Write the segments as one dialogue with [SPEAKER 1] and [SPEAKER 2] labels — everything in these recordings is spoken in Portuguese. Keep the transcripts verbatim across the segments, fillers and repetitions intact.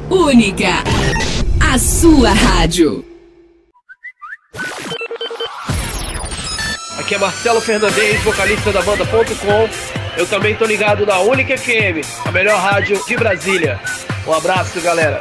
[SPEAKER 1] Única, a sua rádio.
[SPEAKER 2] Aqui é Marcelo Fernandes, vocalista da banda ponto com. Eu também tô ligado na Única F M, a melhor rádio de Brasília. Um abraço, galera.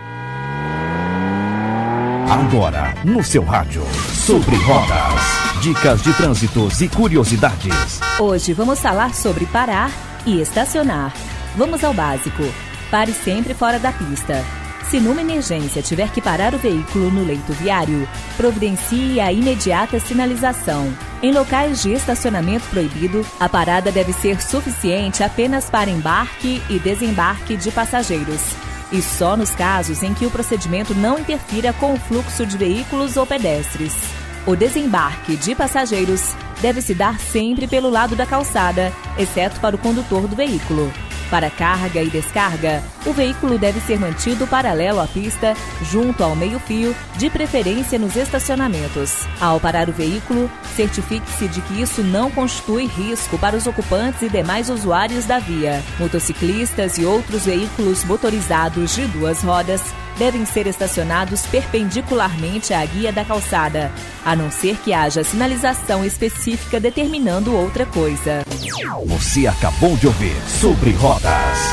[SPEAKER 3] Agora, no seu rádio, Sobre Rodas. Dicas de trânsitos e curiosidades.
[SPEAKER 4] Hoje vamos falar sobre parar e estacionar. Vamos ao básico. Pare sempre fora da pista. Se numa emergência tiver que parar o veículo no leito viário, providencie a imediata sinalização. Em locais de estacionamento proibido, a parada deve ser suficiente apenas para embarque e desembarque de passageiros. E só nos casos em que o procedimento não interfira com o fluxo de veículos ou pedestres. O desembarque de passageiros deve se dar sempre pelo lado da calçada, exceto para o condutor do veículo. Para carga e descarga, o veículo deve ser mantido paralelo à pista, junto ao meio-fio, de preferência nos estacionamentos. Ao parar o veículo, certifique-se de que isso não constitui risco para os ocupantes e demais usuários da via. Motociclistas e outros veículos motorizados de duas rodas devem ser estacionados perpendicularmente à guia da calçada, a não ser que haja sinalização específica determinando outra coisa.
[SPEAKER 3] Você acabou de ouvir Sobre Rodas.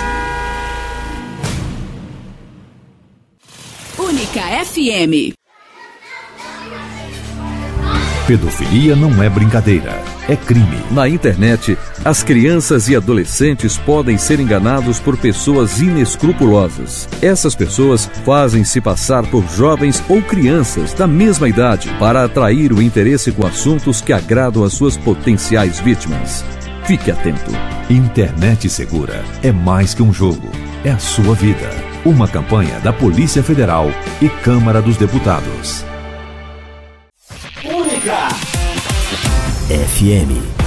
[SPEAKER 1] Única F M.
[SPEAKER 3] Pedofilia não é brincadeira, é crime.
[SPEAKER 5] Na internet, as crianças e adolescentes podem ser enganados por pessoas inescrupulosas. Essas pessoas fazem-se passar por jovens ou crianças da mesma idade para atrair o interesse com assuntos que agradam as suas potenciais vítimas. Fique atento.
[SPEAKER 3] Internet segura é mais que um jogo, é a sua vida. Uma campanha da Polícia Federal e Câmara dos Deputados.
[SPEAKER 1] Única
[SPEAKER 3] F M.